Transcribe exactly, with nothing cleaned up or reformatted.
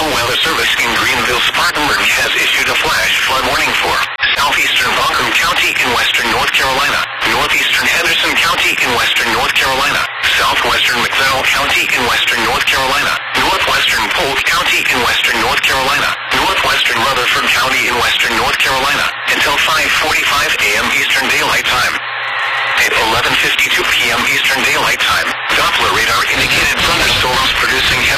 National Weather Service in Greenville, Spartanburg has issued a flash flood warning for southeastern Buncombe County in western North Carolina, northeastern Henderson County in western North Carolina, southwestern McDowell County in western North Carolina, northwestern Polk County in western North Carolina, northwestern Rutherford County in western North Carolina, until five forty-five a m Eastern Daylight Time. At eleven fifty-two p m Eastern Daylight Time, Doppler radar indicated thunderstorms producing